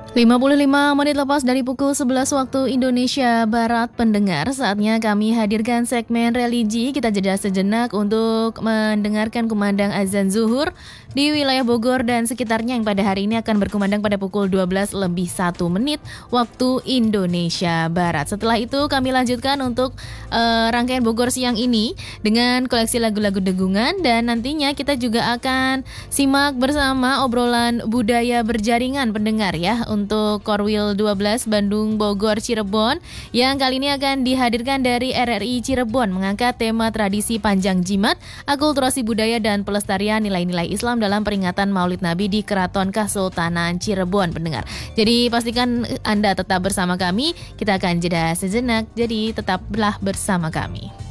55 menit lepas dari pukul 11 waktu Indonesia Barat, pendengar, saatnya kami hadirkan segmen religi. Kita jeda sejenak untuk mendengarkan kumandang azan zuhur di wilayah Bogor dan sekitarnya yang pada hari ini akan berkumandang pada pukul 12 lebih 1 menit waktu Indonesia Barat. Setelah itu kami lanjutkan untuk rangkaian Bogor siang ini dengan koleksi lagu-lagu degungan, dan nantinya kita juga akan simak bersama obrolan budaya berjaringan, pendengar ya, untuk Korwil 12 Bandung Bogor Cirebon yang kali ini akan dihadirkan dari RRI Cirebon, mengangkat tema tradisi panjang jimat, akulturasi budaya dan pelestarian nilai-nilai Islam dalam peringatan Maulid Nabi di Keraton Kasultanan Cirebon, pendengar. Jadi pastikan Anda tetap bersama kami. Kita akan jeda sejenak, jadi tetaplah bersama kami.